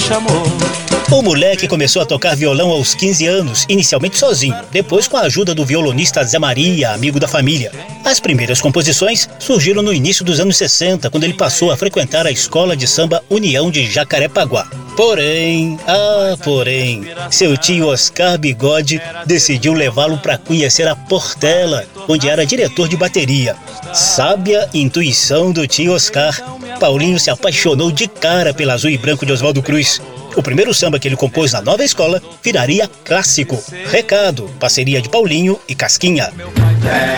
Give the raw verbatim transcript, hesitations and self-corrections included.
chamou. O moleque começou a tocar violão aos quinze anos, inicialmente sozinho, depois com a ajuda do violonista Zé Maria, amigo da família. As primeiras composições surgiram no início dos anos sessenta, quando ele passou a frequentar a escola de samba União de Jacarepaguá. Porém, ah, porém, seu tio Oscar Bigode decidiu levá-lo para conhecer a Portela, onde era diretor de bateria. Sábia intuição do tio Oscar, Paulinho se apaixonou de cara pela Azul e Branco de Oswaldo Cruz. O primeiro samba que ele compôs na nova escola viraria clássico. Recado, parceria de Paulinho e Casquinha.